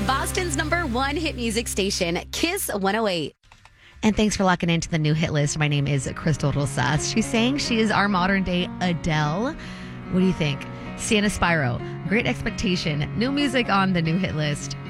Boston's #1 hit music station, Kiss 108. And thanks for locking into the new hit list. My name is Crystal Rosas. She's saying she is our modern day Adele. What do you think? Sienna Spiro, Great Expectation, new music on the new hit list.